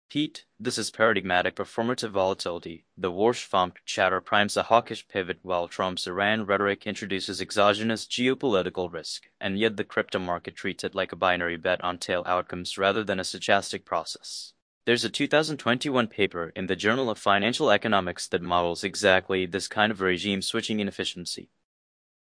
Pete, this is paradigmatic performative volatility. The war-swamped chatter primes a hawkish pivot while Trump's Iran rhetoric introduces exogenous geopolitical risk, and yet the crypto market treats it like a binary bet on tail outcomes rather than a stochastic process. There's a 2021 paper in the Journal of Financial Economics that models exactly this kind of regime switching inefficiency.